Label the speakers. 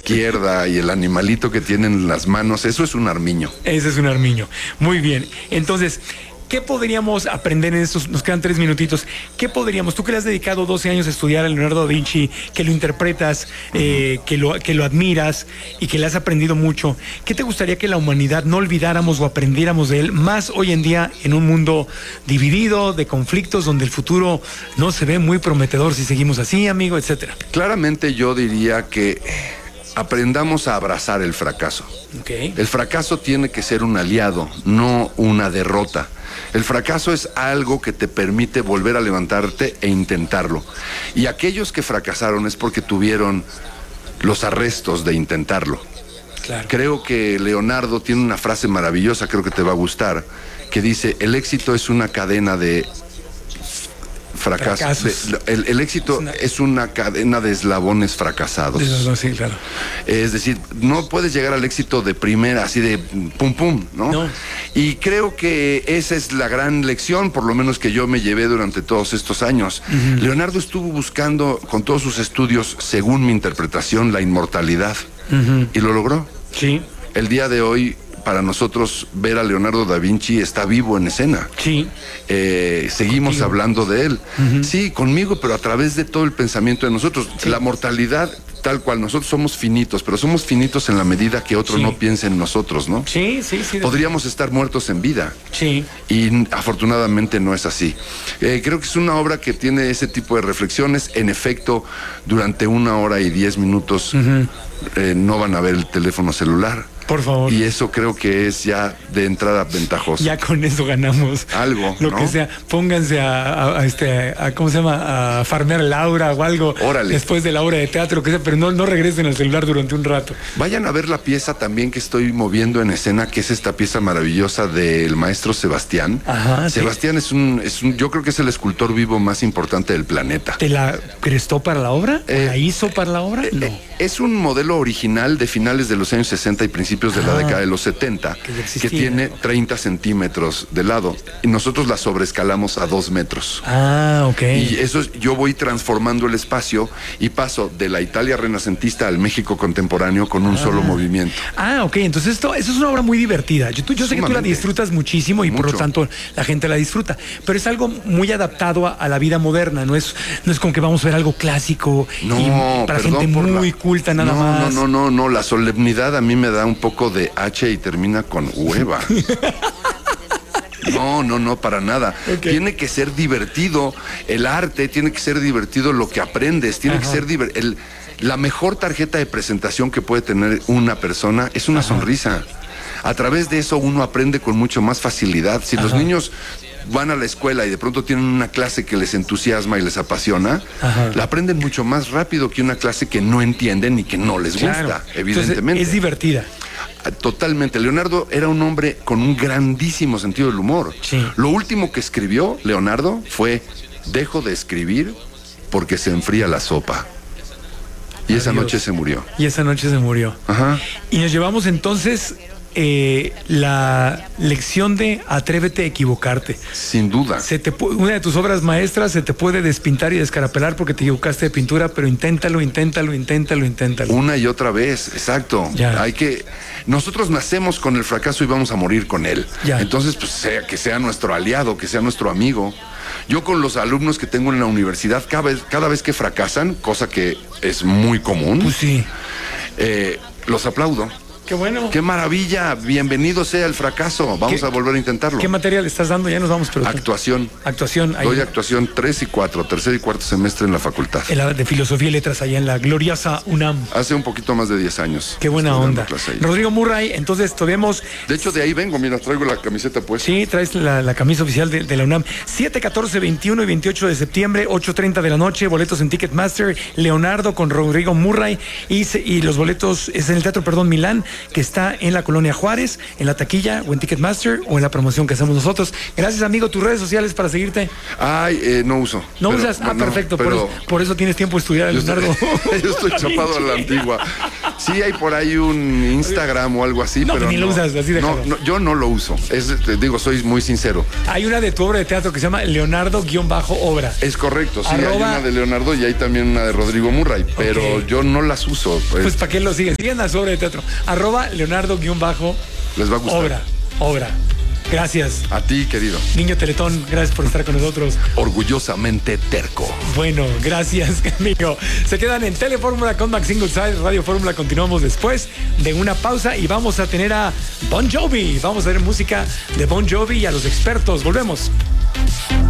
Speaker 1: izquierda y el animalito que tiene en las manos, eso es un armiño.
Speaker 2: Ese es un armiño. Muy bien. Entonces, ¿qué podríamos aprender en estos? Nos quedan 3 minutitos. ¿Qué podríamos? Tú que le has dedicado 12 años a estudiar a Leonardo da Vinci, que lo interpretas, que lo admiras y que le has aprendido mucho, ¿qué te gustaría que la humanidad no olvidáramos o aprendiéramos de él más hoy en día en un mundo dividido, de conflictos, donde el futuro no se ve muy prometedor si seguimos así, amigo, etcétera?
Speaker 1: Claramente yo diría que aprendamos a abrazar el fracaso.
Speaker 2: Okay.
Speaker 1: El fracaso tiene que ser un aliado, no una derrota. El fracaso es algo que te permite volver a levantarte e intentarlo. Y aquellos que fracasaron es porque tuvieron los arrestos de intentarlo.
Speaker 2: Claro.
Speaker 1: Creo que Leonardo tiene una frase maravillosa, creo que te va a gustar, que dice: el éxito es una cadena de fracasos. El éxito es una cadena de eslabones fracasados.
Speaker 2: Sí, claro.
Speaker 1: Es decir, no puedes llegar al éxito de primera, así de pum pum, ¿no?
Speaker 2: No.
Speaker 1: Y creo que esa es la gran lección, por lo menos que yo me llevé durante todos estos años. Leonardo estuvo buscando, con todos sus estudios, según mi interpretación, la inmortalidad. Y lo logró.
Speaker 2: Sí.
Speaker 1: El día de hoy, para nosotros, ver a Leonardo da Vinci está vivo en escena.
Speaker 2: Sí.
Speaker 1: Seguimos
Speaker 2: Contigo.
Speaker 1: hablando de él. Sí, conmigo, pero a través de todo el pensamiento de nosotros.
Speaker 2: Sí.
Speaker 1: La mortalidad, tal cual, nosotros somos finitos, pero somos finitos en la medida que otro no piense en nosotros, ¿no?
Speaker 2: Sí.
Speaker 1: Podríamos estar muertos en vida.
Speaker 2: Sí.
Speaker 1: Y afortunadamente no es así. Creo que es una obra que tiene ese tipo de reflexiones. En efecto, durante 1 hora y 10 minutos no van a ver el teléfono celular.
Speaker 2: Por favor.
Speaker 1: Y eso creo que es ya de entrada ventajoso.
Speaker 2: Ya con eso ganamos.
Speaker 1: Algo,
Speaker 2: Lo
Speaker 1: ¿no?
Speaker 2: que sea. Pónganse a ¿cómo se llama? A farmear Laura o algo.
Speaker 1: Órale.
Speaker 2: Después de la obra de teatro, que sea, pero no regresen al celular durante un rato.
Speaker 1: Vayan a ver la pieza también que estoy moviendo en escena, que es esta pieza maravillosa del maestro Sebastián.
Speaker 2: Ajá, sí.
Speaker 1: Sebastián es un, yo creo que es el escultor vivo más importante del planeta.
Speaker 2: ¿Te la prestó para la obra? ¿O la hizo para la obra? No.
Speaker 1: Es un modelo original de finales de los años 60 y principios de la década de los 70, que tiene 30 centímetros de lado. Y nosotros la sobrescalamos a 2 metros.
Speaker 2: Ok.
Speaker 1: Y eso yo voy transformando el espacio y paso de la Italia renacentista al México contemporáneo con un solo movimiento.
Speaker 2: Ok. Entonces eso es una obra muy divertida. Yo sé que tú la disfrutas muchísimo y por lo tanto la gente la disfruta. Pero es algo muy adaptado a la vida moderna. No es como que vamos a ver algo clásico y para gente muy culta nada más.
Speaker 1: No. La solemnidad a mí me da un poco de H y termina con hueva. No, para nada. Okay. Tiene que ser divertido el arte, tiene que ser divertido lo que aprendes, tiene que ser la mejor tarjeta de presentación que puede tener una persona es una sonrisa. A través de eso uno aprende con mucho más facilidad. Si los niños van a la escuela y de pronto tienen una clase que les entusiasma y les apasiona, la aprenden mucho más rápido que una clase que no entienden y que no les gusta, evidentemente.
Speaker 2: Entonces, es divertida.
Speaker 1: Totalmente. Leonardo era un hombre con un grandísimo sentido del humor.
Speaker 2: Sí.
Speaker 1: Lo último que escribió Leonardo fue: dejo de escribir porque se enfría la sopa. Y esa noche se murió.
Speaker 2: Ajá. Y nos llevamos entonces la lección de atrévete a equivocarte.
Speaker 1: Sin duda.
Speaker 2: Una de tus obras maestras se te puede despintar y descarapelar porque te equivocaste de pintura, pero inténtalo.
Speaker 1: Una y otra vez, exacto.
Speaker 2: Ya.
Speaker 1: Nosotros nacemos con el fracaso y vamos a morir con él.
Speaker 2: Ya.
Speaker 1: Entonces, pues que sea nuestro aliado, que sea nuestro amigo. Yo con los alumnos que tengo en la universidad, cada vez que fracasan, cosa que es muy común,
Speaker 2: pues sí,
Speaker 1: los aplaudo.
Speaker 2: Qué bueno.
Speaker 1: Qué maravilla, bienvenido sea el fracaso. Vamos a volver a intentarlo.
Speaker 2: ¿Qué materia le estás dando? Ya nos vamos, pero
Speaker 1: actuación. Doy actuación 3 y 4, tercer y cuarto semestre en la facultad.
Speaker 2: De Filosofía y Letras allá en la gloriosa UNAM.
Speaker 1: Hace un poquito más de 10 años.
Speaker 2: Qué buena onda. Rodrigo Murray, entonces tuvimos...
Speaker 1: De hecho, de ahí vengo, mira, traigo la camiseta puesta.
Speaker 2: Sí, traes la camisa oficial de la UNAM. 7, 14, 21 y 28 de septiembre, 8:30 de la noche, boletos en Ticketmaster, Leonardo con Rodrigo Murray y los boletos es en el Teatro Milán, que está en la Colonia Juárez, en la taquilla o en Ticketmaster o en la promoción que hacemos nosotros. Gracias, amigo. ¿Tus redes sociales para seguirte?
Speaker 1: No uso.
Speaker 2: ¿No usas? Perfecto. Por eso tienes tiempo de estudiar, Leonardo.
Speaker 1: Yo estoy chapado a la antigua. Sí hay por ahí un Instagram o algo así,
Speaker 2: No,
Speaker 1: pero
Speaker 2: ni lo usas, así déjalo.
Speaker 1: no, yo no lo uso. Te digo, soy muy sincero.
Speaker 2: Hay una de tu obra de teatro que se llama Leonardo-obra.
Speaker 1: Es correcto, sí, hay
Speaker 2: Arroba-
Speaker 1: una de Leonardo y hay también una de Rodrigo Murray, pero
Speaker 2: Ok.
Speaker 1: yo no las uso.
Speaker 2: Pues ¿para qué lo siguen? Sigan a su obra de teatro. @Leonardo-obra.
Speaker 1: Les va a gustar.
Speaker 2: Obra. Gracias.
Speaker 1: A ti, querido.
Speaker 2: Niño Teletón, gracias por estar con nosotros.
Speaker 1: Orgullosamente terco.
Speaker 2: Bueno, gracias, amigo. Se quedan en Telefórmula con Max Ingleside, Radio Fórmula. Continuamos después de una pausa y vamos a tener a Bon Jovi. Vamos a ver música de Bon Jovi y a los expertos. Volvemos.